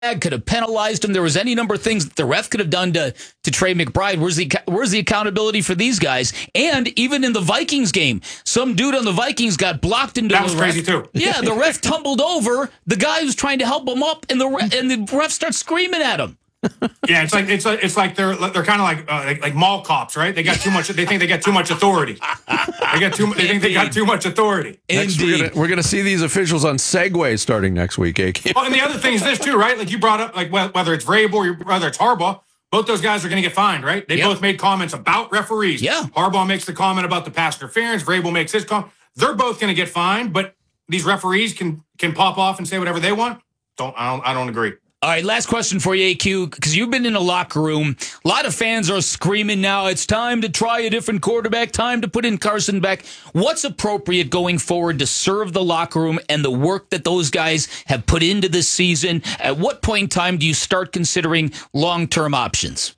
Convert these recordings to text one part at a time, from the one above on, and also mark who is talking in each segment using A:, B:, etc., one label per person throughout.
A: could have penalized him. There was any number of things that the ref could have done to Trey McBride. Where's the accountability for these guys? And even in the Vikings game, some dude on the Vikings got blocked into
B: that was crazy too.
A: Yeah, the ref tumbled over the guy who's trying to help him up, and the ref starts screaming at him.
B: Yeah, it's like they're kind of like mall cops, right? They got too much. They think they got too much authority. They think they got too much authority.
C: Next, we're gonna see these officials on Segway starting next week, AK.
B: Oh, and the other thing is this too, right? Like you brought up, like whether it's Vrabel or whether it's Harbaugh, both those guys are going to get fined, right? They both made comments about referees.
A: Yeah,
B: Harbaugh makes the comment about the pass interference. Vrabel makes his comment. They're both going to get fined, but these referees can pop off and say whatever they want. I don't agree.
A: All right, last question for you, AQ, because you've been in a locker room. A lot of fans are screaming now, it's time to try a different quarterback, time to put in Carson Beck. What's appropriate going forward to serve the locker room and the work that those guys have put into this season? At what point in time do you start considering long-term options?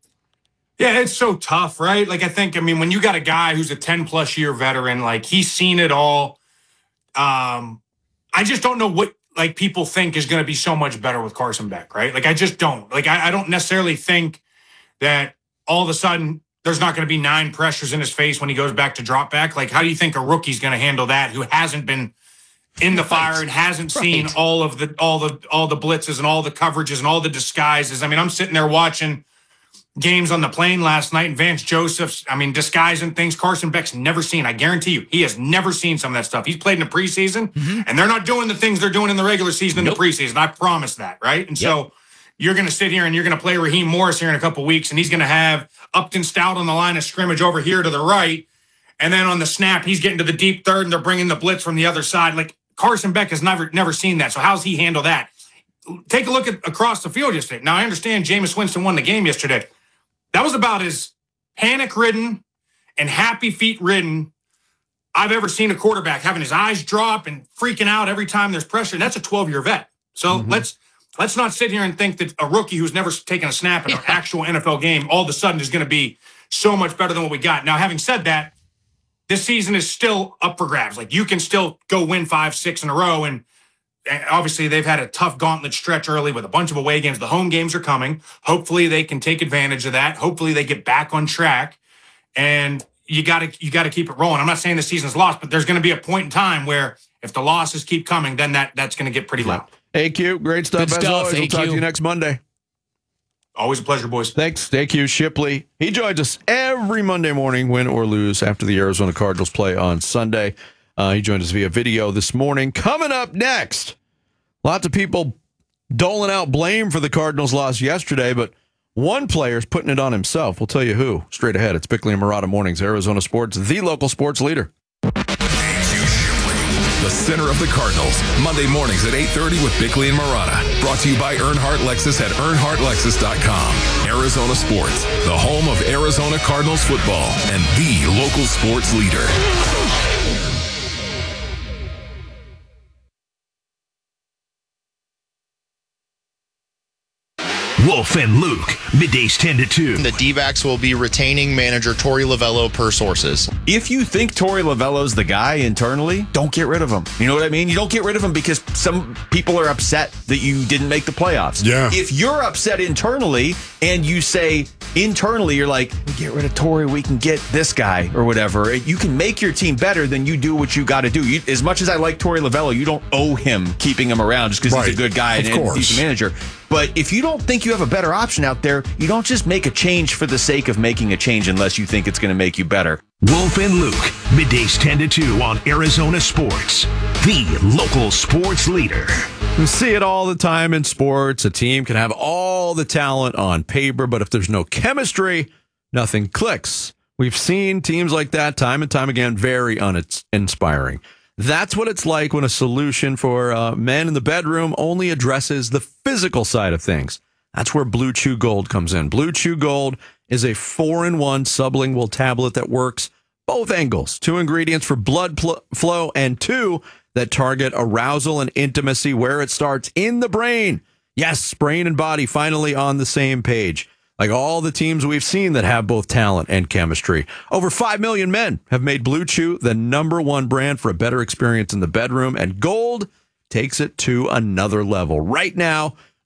B: Yeah, it's so tough, right? Like, I mean, when you got a guy who's a 10-plus year veteran, like, he's seen it all. I just don't know what, like, people think is going to be so much better with Carson Beck, right? Like, I just don't. Like, I don't necessarily think that all of a sudden there's not going to be 9 pressures in his face when he goes back to drop back. Like, how do you think a rookie's going to handle that who hasn't been in the fire and hasn't seen all the blitzes and all the coverages and all the disguises? I mean, I'm sitting there watching games on the plane last night, and Vance Joseph's, disguising things Carson Beck's never seen. I guarantee you, he has never seen some of that stuff. He's played in the preseason, and they're not doing the things they're doing in the regular season in the preseason. I promise that, right? And so you're going to sit here and you're going to play Raheem Morris here in a couple of weeks, and he's going to have Upton Stout on the line of scrimmage over here to the right, and then on the snap, he's getting to the deep third, and they're bringing the blitz from the other side. Like, Carson Beck has never seen that. So how's he handle that? Take a look at across the field yesterday. Now, I understand Jameis Winston won the game yesterday. That was about as panic-ridden and happy feet-ridden I've ever seen a quarterback, having his eyes drop and freaking out every time there's pressure. And that's a 12-year vet. So let's not sit here and think that a rookie who's never taken a snap in an actual NFL game all of a sudden is going to be so much better than what we got. Now, having said that, this season is still up for grabs. Like, you can still go win 5, 6 in a row, and obviously, they've had a tough gauntlet stretch early with a bunch of away games. The home games are coming. Hopefully, they can take advantage of that. Hopefully, they get back on track. And you got to keep it rolling. I'm not saying the season's lost, but there's going to be a point in time where if the losses keep coming, then that's going to get pretty loud.
C: AQ, great stuff. As always, we'll talk to you next Monday.
B: Always a pleasure, boys.
C: Thanks, AQ Shipley. He joins us every Monday morning, win or lose, after the Arizona Cardinals play on Sunday. He joined us via video this morning. Coming up next, lots of people doling out blame for the Cardinals' loss yesterday, but one player's putting it on himself. We'll tell you who. Straight ahead, it's Bickley and Marotta Mornings, Arizona Sports, the local sports leader.
D: The center of the Cardinals, Monday mornings at 8:30 with Bickley and Marotta. Brought to you by Earnhardt Lexus at EarnhardtLexus.com. Arizona Sports, the home of Arizona Cardinals football and the local sports leader.
E: Wolf and Luke, middays 10 to 2.
F: The D-backs will be retaining manager Torey Lovello per sources.
G: If you think Torey Lovello's the guy internally, don't get rid of him. You know what I mean? You don't get rid of him because some people are upset that you didn't make the playoffs.
H: Yeah.
G: If you're upset internally and you say internally, you're like, get rid of Torey, we can get this guy or whatever. You can make your team better than you do what you got to do. As much as I like Torey Lovello, you don't owe him keeping him around just because he's a good guy and he's a manager. But if you don't think you have a better option out there, you don't just make a change for the sake of making a change unless you think it's going to make you better.
E: Wolf and Luke, middays 10 to 2 on Arizona Sports, the local sports leader.
C: We see it all the time in sports. A team can have all the talent on paper, but if there's no chemistry, nothing clicks. We've seen teams like that time and time again, very uninspiring. That's what it's like when a solution for men in the bedroom only addresses the physical side of things. That's where Blue Chew Gold comes in. Blue Chew Gold is a 4-in-1 sublingual tablet that works both angles. 2 ingredients for blood flow and 2 that target arousal and intimacy where it starts, in the brain. Yes, brain and body finally on the same page. Like all the teams we've seen that have both talent and chemistry. Over 5 million men have made Blue Chew the #1 brand for a better experience in the bedroom, and Gold takes it to another level. Right now,